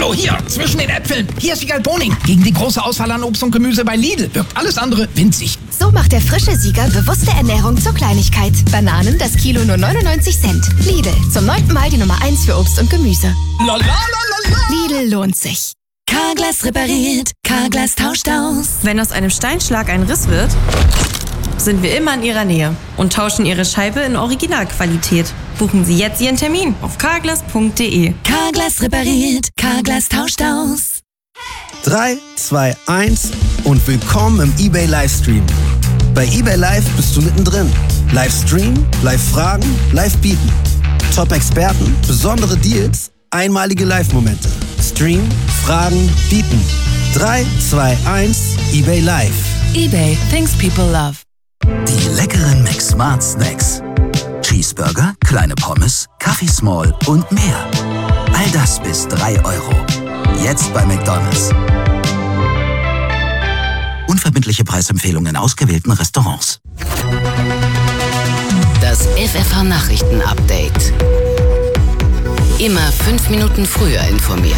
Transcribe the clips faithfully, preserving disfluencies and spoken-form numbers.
So, hier, zwischen den Äpfeln. Hier ist Wiegald Boning. Gegen die große Auswahl an Obst und Gemüse bei Lidl wirkt alles andere winzig. So macht der frische Sieger bewusste Ernährung zur Kleinigkeit. Bananen, das Kilo nur neunundneunzig Cent. Lidl, zum neunten Mal die Nummer eins für Obst und Gemüse. La, la, la, la, la. Lidl lohnt sich. Carglass repariert, Carglass tauscht aus. Wenn aus einem Steinschlag ein Riss wird, sind wir immer in Ihrer Nähe und tauschen Ihre Scheibe in Originalqualität. Buchen Sie jetzt Ihren Termin auf carglass punkt de. Carglass repariert, Carglass tauscht aus. drei, zwei, eins und willkommen im eBay Livestream. Bei eBay Live bist du mittendrin. Livestream, Live-Fragen, Live-Bieten. Top-Experten, besondere Deals, einmalige Live-Momente. Stream, Fragen, Bieten. drei, zwei, eins, eBay Live. eBay, things people love. Die leckeren McSmart Snacks. Cheeseburger, kleine Pommes, Kaffee Small und mehr. All das bis drei Euro. Jetzt bei McDonald's. Unverbindliche Preisempfehlungen in ausgewählten Restaurants. Das F F H-Nachrichten-Update. Immer fünf Minuten früher informiert.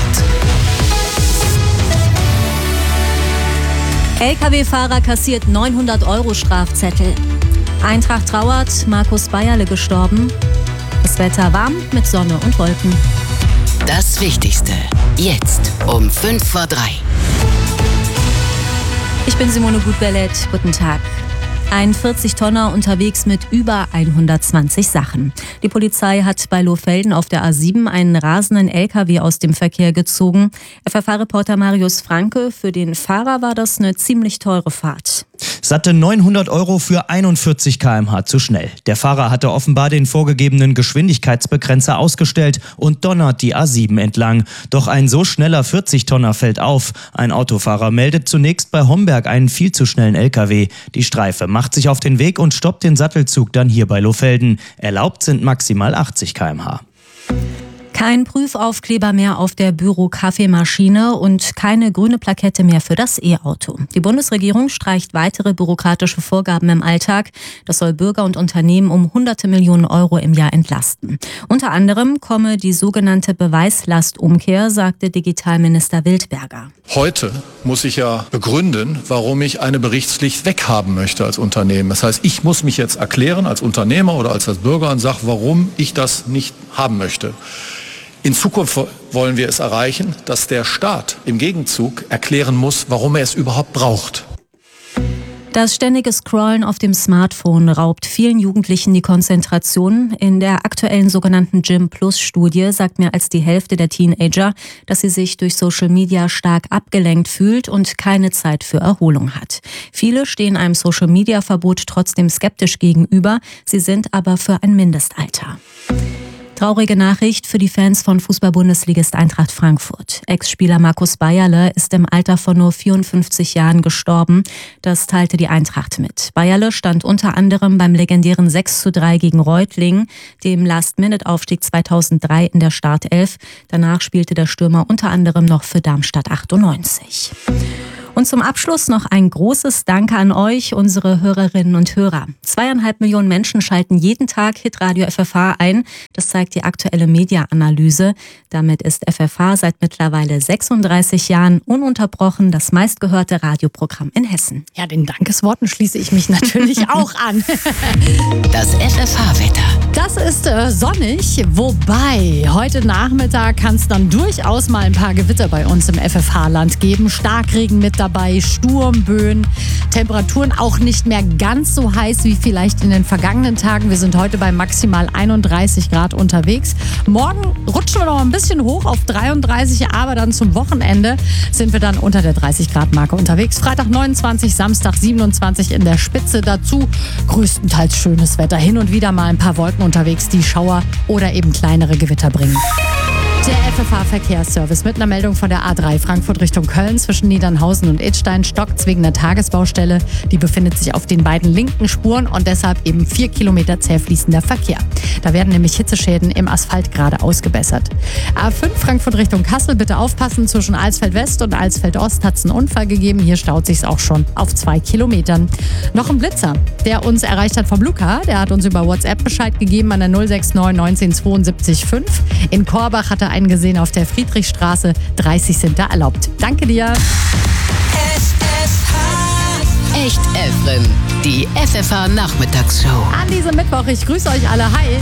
L K W-Fahrer kassiert neunhundert Euro Strafzettel. Eintracht trauert, Markus Bayerle gestorben. Das Wetter warm mit Sonne und Wolken. Das Wichtigste jetzt um fünf vor drei. Ich bin Simone Gutbellet. Guten Tag. Ein vierzig-Tonner unterwegs mit über hundertzwanzig Sachen. Die Polizei hat bei Lohfelden auf der A sieben einen rasenden L K W aus dem Verkehr gezogen. F F H-Reporter Marius Franke, für den Fahrer war das eine ziemlich teure Fahrt. Satte neunhundert Euro für einundvierzig Kilometer pro Stunde zu schnell. Der Fahrer hatte offenbar den vorgegebenen Geschwindigkeitsbegrenzer ausgestellt und donnert die A sieben entlang. Doch ein so schneller vierzig-Tonner fällt auf. Ein Autofahrer meldet zunächst bei Homberg einen viel zu schnellen L K W. Die Streife macht sich auf den Weg und stoppt den Sattelzug dann hier bei Lohfelden. Erlaubt sind maximal achtzig Kilometer pro Stunde. Kein Prüfaufkleber mehr auf der Büro-Kaffeemaschine und keine grüne Plakette mehr für das E-Auto. Die Bundesregierung streicht weitere bürokratische Vorgaben im Alltag. Das soll Bürger und Unternehmen um hunderte Millionen Euro im Jahr entlasten. Unter anderem komme die sogenannte Beweislastumkehr, sagte Digitalminister Wildberger. Heute muss ich ja begründen, warum ich eine Berichtspflicht weghaben möchte als Unternehmen. Das heißt, ich muss mich jetzt erklären als Unternehmer oder als Bürger und sage, warum ich das nicht haben möchte. In Zukunft wollen wir es erreichen, dass der Staat im Gegenzug erklären muss, warum er es überhaupt braucht. Das ständige Scrollen auf dem Smartphone raubt vielen Jugendlichen die Konzentration. In der aktuellen sogenannten Gym-Plus-Studie sagt mehr als die Hälfte der Teenager, dass sie sich durch Social Media stark abgelenkt fühlt und keine Zeit für Erholung hat. Viele stehen einem Social-Media-Verbot trotzdem skeptisch gegenüber. Sie sind aber für ein Mindestalter. Traurige Nachricht für die Fans von Fußball-Bundesligist Eintracht Frankfurt. Ex-Spieler Markus Bayerle ist im Alter von nur vierundfünfzig Jahren gestorben. Das teilte die Eintracht mit. Bayerle stand unter anderem beim legendären sechs zu drei gegen Reutlingen, dem Last-Minute-Aufstieg zweitausenddrei in der Startelf. Danach spielte der Stürmer unter anderem noch für Darmstadt achtundneunzig. Und zum Abschluss noch ein großes Danke an euch, unsere Hörerinnen und Hörer. Zweieinhalb Millionen Menschen schalten jeden Tag Hitradio F F H ein. Das zeigt die aktuelle Media-Analyse. Damit ist F F H seit mittlerweile sechsunddreißig Jahren ununterbrochen das meistgehörte Radioprogramm in Hessen. Ja, den Dankesworten schließe ich mich natürlich auch an. Das F F H-Wetter. Das ist äh, sonnig, wobei heute Nachmittag kann es dann durchaus mal ein paar Gewitter bei uns im F F H-Land geben. Starkregen mit dabei, Sturmböen, Temperaturen auch nicht mehr ganz so heiß wie vielleicht in den vergangenen Tagen. Wir sind heute bei maximal einunddreißig Grad unterwegs. Morgen rutschen wir noch ein bisschen hoch auf dreiunddreißig, aber dann zum Wochenende sind wir dann unter der dreißig Grad Marke unterwegs. Freitag neunundzwanzig, Samstag siebenundzwanzig in der Spitze. Dazu größtenteils schönes Wetter. Hin und wieder mal ein paar Wolken unterwegs, die Schauer oder eben kleinere Gewitter bringen. Der F F H-Verkehrsservice mit einer Meldung von der A drei Frankfurt Richtung Köln zwischen Niedernhausen und Idstein stockt wegen einer Tagesbaustelle. Die befindet sich auf den beiden linken Spuren und deshalb eben vier Kilometer zäh fließender Verkehr. Da werden nämlich Hitzeschäden im Asphalt gerade ausgebessert. A fünf Frankfurt Richtung Kassel, bitte aufpassen, zwischen Alsfeld West und Alsfeld Ost hat es einen Unfall gegeben. Hier staut sich's auch schon auf zwei Kilometern. Noch ein Blitzer, der uns erreicht hat vom Luca. Der hat uns über WhatsApp Bescheid gegeben an der null sechs neun neunzehn zweiundsiebzig fünf. In Korbach hat er einen gesehen auf der der Friedrichstraße. dreißig sind da erlaubt. Danke dir. Echt Efren, die F F H-Nachmittagsshow. An diesem Mittwoch, ich grüße euch alle. Hi.